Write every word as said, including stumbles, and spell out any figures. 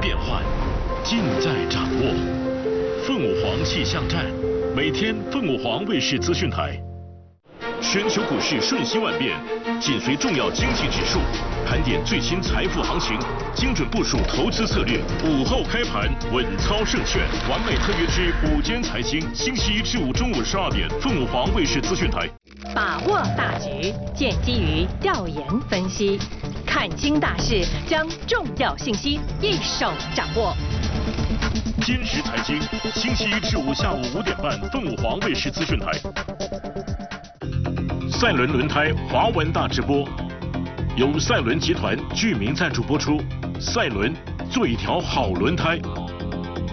变幻，尽在掌握。凤舞凰气象站，每天凤舞凰卫视资讯台。全球股市瞬息万变，紧随重要经济指数，盘点最新财富行情，精准部署投资策略。午后开盘，稳操胜券。完美特约之午间财经，星期一至五中午十二点，凤舞凰卫视资讯台。 把握大局，建基于调研分析，看清大势，将重要信息一手掌握。 今时财经，星期一至五下午五点半，凤舞凰卫视资讯台。赛伦轮胎华文大直播，由赛伦集团巨名赞助播出。赛伦，做一条好轮胎。